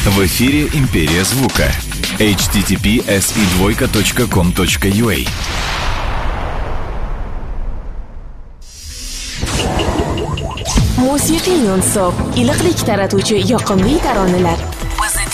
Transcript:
В эфире «Империя звука». http://s2.com.ua. Musiqiy non-stop, iliqlik taratuvchi yoqimli taronalar.